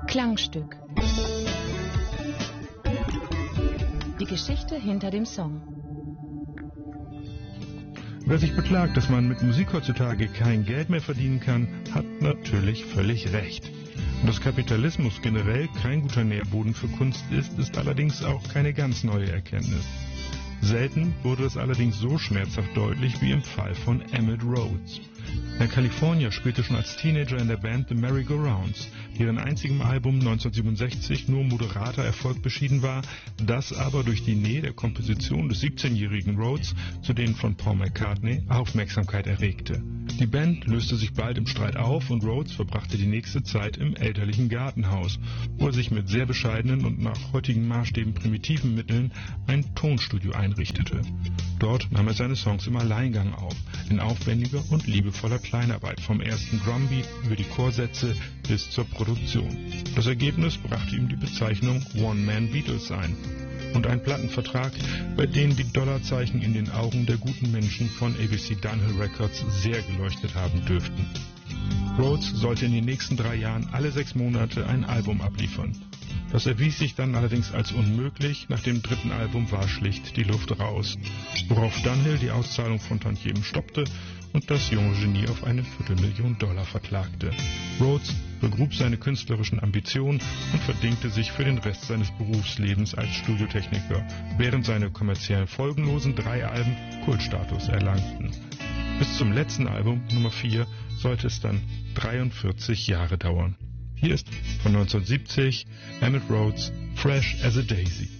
Klangstück. Die Geschichte hinter dem Song. Wer sich beklagt, dass man mit Musik heutzutage kein Geld mehr verdienen kann, hat natürlich völlig recht. Und dass Kapitalismus generell kein guter Nährboden für Kunst ist allerdings auch keine ganz neue Erkenntnis. Selten wurde es allerdings so schmerzhaft deutlich wie im Fall von Emitt Rhodes. Der Kalifornier spielte schon als Teenager in der Band The Merry-Go-Rounds, deren einzigem Album 1967 nur moderater Erfolg beschieden war, das aber durch die Nähe der Komposition des 17-jährigen Rhodes zu denen von Paul McCartney Aufmerksamkeit erregte. Die Band löste sich bald im Streit auf und Rhodes verbrachte die nächste Zeit im elterlichen Gartenhaus, wo er sich mit sehr bescheidenen und nach heutigen Maßstäben primitiven Mitteln ein Tonstudio einrichtete. Dort nahm er seine Songs im Alleingang auf, in aufwendiger und liebevoller Kleinarbeit, vom ersten Drumbeat über die Chorsätze bis zur Produktion. Das Ergebnis brachte ihm die Bezeichnung One-Man-Beatles ein und einen Plattenvertrag, bei dem die Dollarzeichen in den Augen der guten Menschen von ABC Dunhill Records sehr geleuchtet haben dürften. Rhodes sollte in den nächsten 3 Jahren alle 6 Monate ein Album abliefern. Das erwies sich dann allerdings als unmöglich. Nach dem 3. Album war schlicht die Luft raus, worauf Dunhill die Auszahlung von Tantiemen stoppte und das junge Genie auf $1 Viertelmillion verklagte. Rhodes begrub seine künstlerischen Ambitionen und verdingte sich für den Rest seines Berufslebens als Studiotechniker, während seine kommerziell folgenlosen 3 Alben Kultstatus erlangten. Bis zum letzten Album, Nummer 4, sollte es dann 43 Jahre dauern. Hier ist von 1970 Emitt Rhodes, Fresh as a Daisy.